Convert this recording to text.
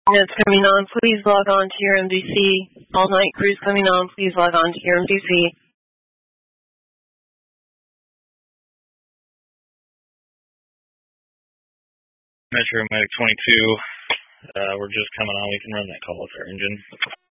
Units coming on, please log on to your MDC. All night crews coming on, please log on to your MDC. Metro Medic 22, we're just coming on. We can run that call with our engine.